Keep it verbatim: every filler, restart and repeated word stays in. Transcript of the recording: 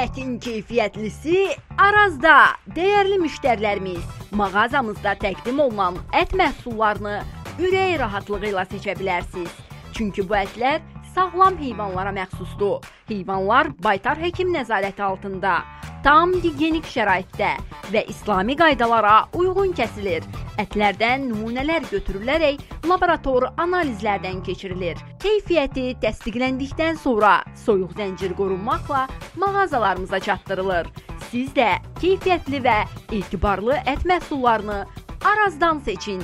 Ətin keyfiyyətlisi Arazda. Dəyərli müştərilərimiz, mağazamızda təqdim olunan ət məhsullarını ürək rahatlığı ilə seçə bilərsiniz. Çünki bu ətlər sağlam heyvanlara məxsusdur. Heyvanlar baytar həkim nəzarəti altında, tam gigiyenik şəraitdə və İslami qaydalara uyğun kəsilir. Ətlərdən nümunələr götürülərək laborator analizlərdən keçirilir. Keyfiyyəti təsdiqləndikdən sonra soyuq zəncir qorunmaqla mağazalarımıza çatdırılır. Siz də keyfiyyətli və etibarlı ət məhsullarını Arazdan seçin.